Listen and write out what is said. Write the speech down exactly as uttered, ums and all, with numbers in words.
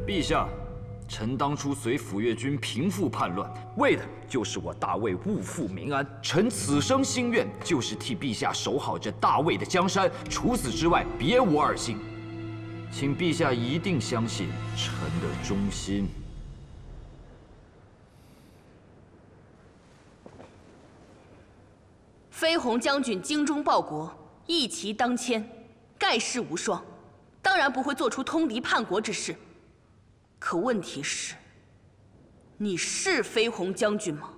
陛下，臣当初随府越军平复叛乱，为的就是我大魏物阜民安。臣此生心愿就是替陛下守好这大魏的江山，除此之外别无二心。请陛下一定相信臣的忠心。 飞鸿将军精忠报国，义旗当千，盖世无双，当然不会做出通敌叛国之事。可问题是，你是飞鸿将军吗？